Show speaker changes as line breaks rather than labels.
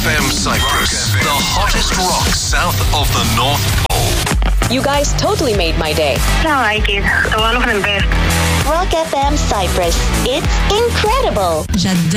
FM Cyprus, the hottest rock south of the North Pole.
You guys totally made my day.
I like it. The one of the best.
Rock FM Cyprus. It's incredible.
J'adore.